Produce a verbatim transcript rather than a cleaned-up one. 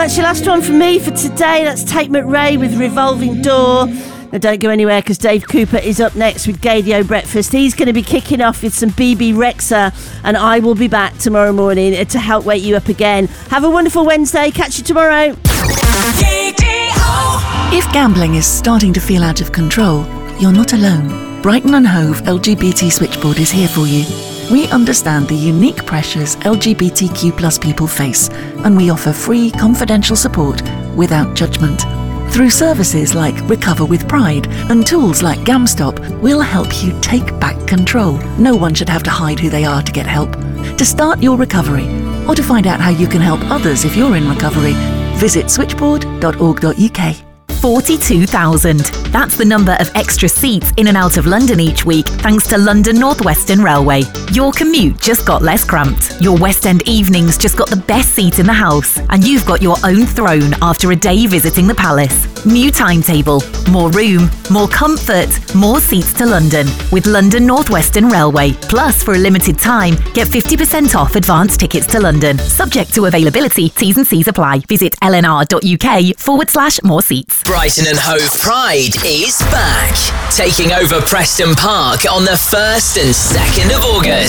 that's your last one from me for today. That's Tate McRae with Revolving Door. Now don't go anywhere because Dave Cooper is up next with Gaydio Breakfast. He's going to be kicking off with some B B Rexha, and I will be back tomorrow morning to help wake you up again. Have a wonderful Wednesday. Catch you tomorrow. If gambling is starting to feel out of control, you're not alone. Brighton and Hove L G B T Switchboard is here for you. We understand the unique pressures L G B T Q plus people face, and we offer free, confidential support without judgment. Through services like Recover with Pride and tools like GamStop, we'll help you take back control. No one should have to hide who they are to get help. To start your recovery, or to find out how you can help others if you're in recovery, visit switchboard dot org dot U K. forty-two thousand. That's the number of extra seats in and out of London each week thanks to London North Western Railway. Your commute just got less cramped. Your West End evenings just got the best seat in the house. And you've got your own throne after a day visiting the palace. New timetable, more room, more comfort, more seats to London with London North Western Railway. Plus, for a limited time, get fifty percent off advance tickets to London. Subject to availability, T's and C's apply. Visit lnr.uk forward slash more seats. Brighton and Hove Pride is back, taking over Preston Park on the first and second of August.